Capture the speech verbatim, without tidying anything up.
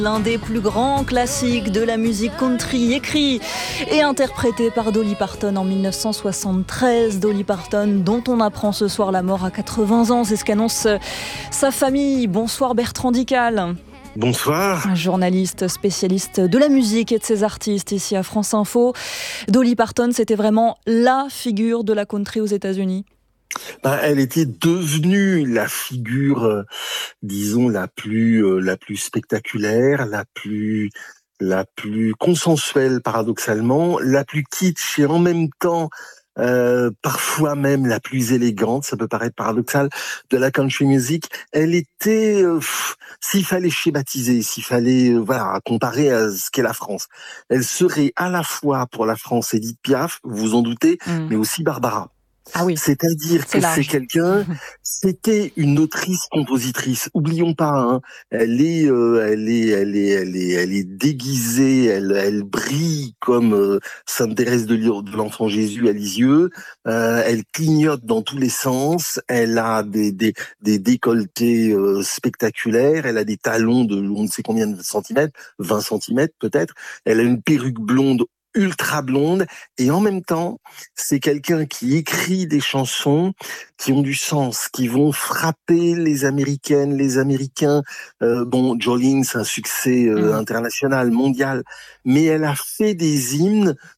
L'un des plus grands classiques de la musique country, écrit et interprété par Dolly Parton en mille neuf cent soixante-treize. Dolly Parton, dont on apprend ce soir la mort à quatre-vingts ans, c'est ce qu'annonce sa famille. Bonsoir Bertrand Dical. Bonsoir. Un journaliste spécialiste de la musique et de ses artistes ici à France Info. Dolly Parton, c'était vraiment la figure de la country aux États-Unis. Ben, elle était devenue la figure, euh, disons, la plus, euh, la plus spectaculaire, la plus, la plus consensuelle paradoxalement, la plus kitsch et en même temps, euh, parfois même la plus élégante, ça peut paraître paradoxal, de la country music. Elle était, euh, pff, s'il fallait schématiser, s'il fallait, euh, voilà, comparer à ce qu'est la France, elle serait à la fois pour la France Édith Piaf, vous vous en doutez, Mmh. mais aussi Barbara. Ah oui. C'est-à-dire C'est que large. c'est quelqu'un, c'était une autrice-compositrice. Oublions pas, hein, elle est, euh, elle est, elle est, elle est, elle est déguisée, elle, elle brille comme euh, Sainte Thérèse de, Lyon- de l'Enfant Jésus à Lisieux. Euh, elle clignote dans tous les sens. Elle a des, des, des décolletés euh, spectaculaires. Elle a des talons de on ne sait combien de centimètres, vingt centimètres peut-être. Elle a une perruque blonde ultra blonde et en même temps c'est quelqu'un qui écrit des chansons qui ont du sens, qui vont frapper les Américaines, les Américains. Euh, bon, Jolene, c'est un succès euh, Mmh. international, mondial, mais elle a fait des hymnes